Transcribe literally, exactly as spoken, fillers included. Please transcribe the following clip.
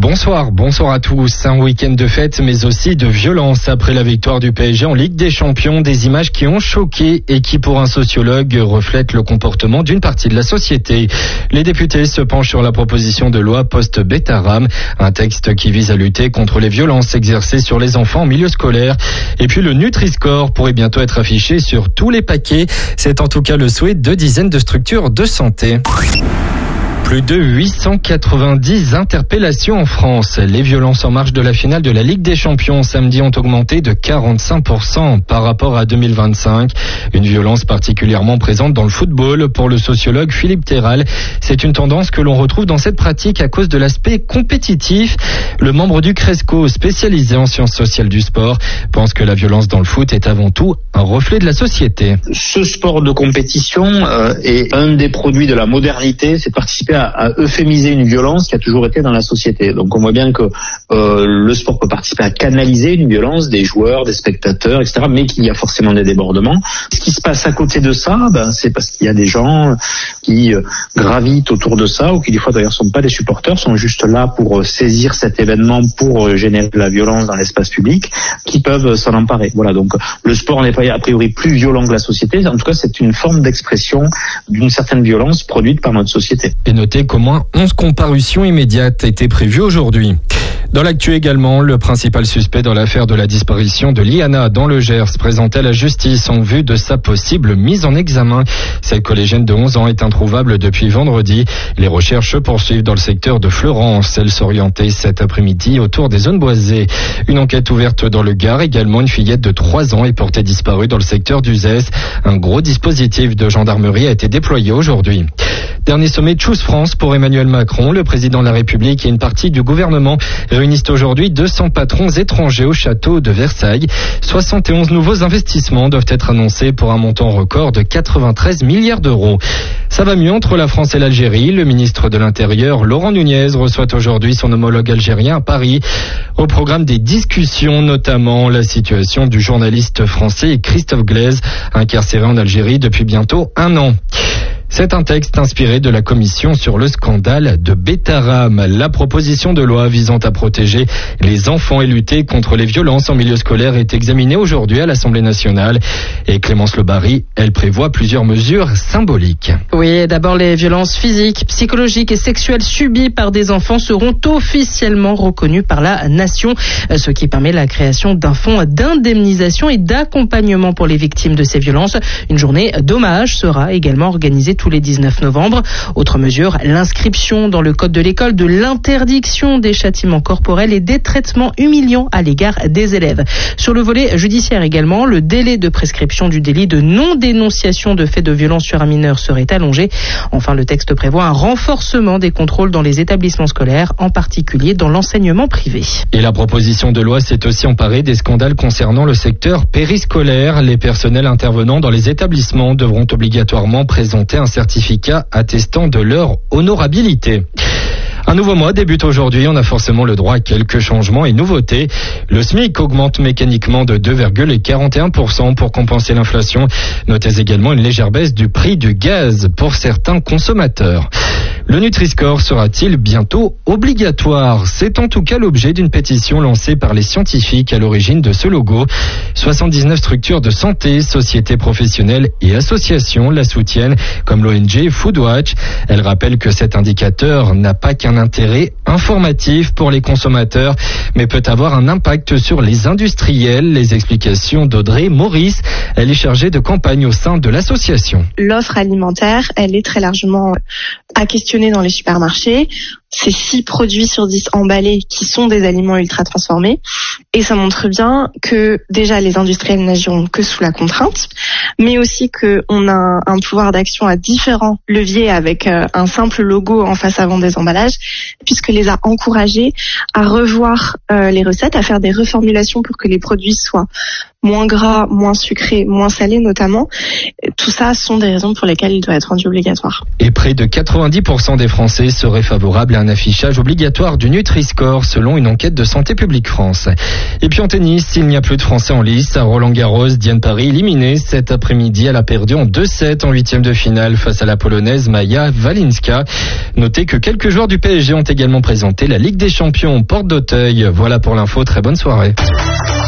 Bonsoir, bonsoir à tous. Un week-end de fête, mais aussi de violence après la victoire du P S G en Ligue des Champions. Des images qui ont choqué et qui, pour un sociologue, reflètent le comportement d'une partie de la société. Les députés se penchent sur la proposition de loi post-Betaram, un texte qui vise à lutter contre les violences exercées sur les enfants en milieu scolaire. Et puis le Nutri-Score pourrait bientôt être affiché sur tous les paquets. C'est en tout cas le souhait de dizaines de structures de santé. Plus de huit cent quatre-vingt-dix interpellations en France. Les violences en marge de la finale de la Ligue des Champions samedi ont augmenté de quarante-cinq pour cent par rapport à deux mille vingt-cinq. Une violence particulièrement présente dans le football. Pour le sociologue Philippe Terral, c'est une tendance que l'on retrouve dans cette pratique à cause de l'aspect compétitif. Le membre du Cresco, spécialisé en sciences sociales du sport, pense que la violence dans le foot est avant tout un reflet de la société. Ce sport de compétition euh, est un des produits de la modernité, c'est participer à, à euphémiser une violence qui a toujours été dans la société. Donc on voit bien que euh, le sport peut participer à canaliser une violence des joueurs, des spectateurs, et cetera, mais qu'il y a forcément des débordements. Ce qui se passe à côté de ça, ben, c'est parce qu'il y a des gens qui euh, gravitent autour de ça, ou qui des fois d'ailleurs sont pas des supporters, sont juste là pour euh, saisir cet événement, pour euh, générer de la violence dans l'espace public, qui peuvent euh, s'en emparer. Voilà, donc le sport n'est pas a priori plus violent que la société. En tout cas, c'est une forme d'expression d'une certaine violence produite par notre société. Et notez qu'au moins onze comparutions immédiates étaient prévues aujourd'hui. Dans l'actu également, le principal suspect dans l'affaire de la disparition de Liana dans le Gers présentait à la justice en vue de sa possible mise en examen. Cette collégienne de onze ans est introuvable depuis vendredi. Les recherches se poursuivent dans le secteur de Fleurance. Elle s'orientait cet après-midi autour des zones boisées. Une enquête ouverte dans le Gard. Également, une fillette de trois ans est portée disparue dans le secteur d'Uzès. Un gros dispositif de gendarmerie a été déployé aujourd'hui. Dernier sommet Choose France pour Emmanuel Macron. Le président de la République et une partie du gouvernement réunissent aujourd'hui deux cents patrons étrangers au château de Versailles. soixante et onze nouveaux investissements doivent être annoncés pour un montant record de quatre-vingt-treize milliards d'euros. Ça va mieux entre la France et l'Algérie. Le ministre de l'Intérieur, Laurent Nunez, reçoit aujourd'hui son homologue algérien à Paris. Au programme des discussions, notamment la situation du journaliste français Christophe Glaise, incarcéré en Algérie depuis bientôt un an. C'est un texte inspiré de la commission sur le scandale de Betaram, la proposition de loi visant à protéger les enfants et lutter contre les violences en milieu scolaire est examinée aujourd'hui à l'Assemblée nationale. Et Clémence Lebary, elle prévoit plusieurs mesures symboliques. Oui, d'abord les violences physiques, psychologiques et sexuelles subies par des enfants seront officiellement reconnues par la nation, ce qui permet la création d'un fonds d'indemnisation et d'accompagnement pour les victimes de ces violences. Une journée d'hommage sera également organisée tous les dix-neuf novembre. Autre mesure, l'inscription dans le code de l'école de l'interdiction des châtiments corporels et des traitements humiliants à l'égard des élèves. Sur le volet judiciaire également, le délai de prescription du délit de non-dénonciation de faits de violence sur un mineur serait allongé. Enfin, le texte prévoit un renforcement des contrôles dans les établissements scolaires, en particulier dans l'enseignement privé. Et la proposition de loi s'est aussi emparée des scandales concernant le secteur périscolaire. Les personnels intervenant dans les établissements devront obligatoirement présenter un certificat attestant de leur honorabilité. Un nouveau mois débute aujourd'hui, on a forcément le droit à quelques changements et nouveautés. Le SMIC augmente mécaniquement de deux virgule quarante et un pour cent pour compenser l'inflation. Notez également une légère baisse du prix du gaz pour certains consommateurs. Le Nutri-Score sera-t-il bientôt obligatoire? C'est en tout cas l'objet d'une pétition lancée par les scientifiques à l'origine de ce logo. soixante-dix-neuf structures de santé, sociétés professionnelles et associations la soutiennent, comme l'O N G Foodwatch. Elle rappelle que cet indicateur n'a pas qu'un intérêt informatif pour les consommateurs, mais peut avoir un impact sur les industriels. Les explications d'Audrey Maurice, elle est chargée de campagne au sein de l'association. L'offre alimentaire, elle est très largement à questionner dans les supermarchés. C'est six produits sur dix emballés qui sont des aliments ultra transformés. Et ça montre bien que déjà les industriels n'agiront que sous la contrainte, mais aussi qu'on a un pouvoir d'action à différents leviers avec un simple logo en face avant des emballages, puisque les a encouragés à revoir les recettes, à faire des reformulations pour que les produits soient moins gras, moins sucré, moins salé notamment. Tout ça sont des raisons pour lesquelles il doit être rendu obligatoire. Et près de quatre-vingt-dix pour cent des Français seraient favorables à un affichage obligatoire du Nutri-Score selon une enquête de Santé publique France. Et puis en tennis, il n'y a plus de Français en lice. À Roland-Garros, Diane Parry éliminée cet après-midi. Elle a perdu en deux sept en huitième de finale face à la Polonaise Maja Walinska. Notez que quelques joueurs du P S G ont également présenté la Ligue des Champions Porte d'Auteuil. Voilà pour l'info, très bonne soirée.